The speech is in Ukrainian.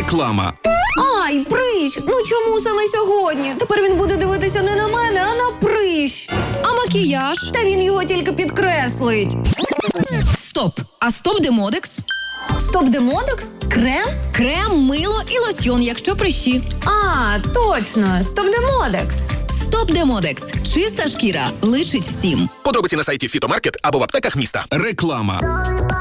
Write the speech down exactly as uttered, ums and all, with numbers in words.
Реклама. Ай, прищ! Ну чому саме сьогодні? Тепер він буде дивитися не на мене, а на прищ. А макіяж? Та він його тільки підкреслить. Стоп! А стоп-демодекс? Стоп-демодекс? Крем? Крем, мило і лосьйон, якщо прищі. А, точно, стоп-демодекс. Стоп-демодекс. Чиста шкіра. Личить всім. Подробиці на сайті Фітомаркет або в аптеках міста. Реклама.